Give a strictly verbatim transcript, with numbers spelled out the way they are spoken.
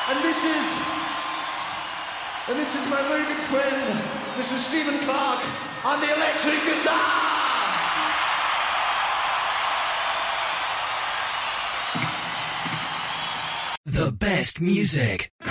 And this is, and this is my very good friend, Mister Stephen Clark, on the electric guitar! The best music.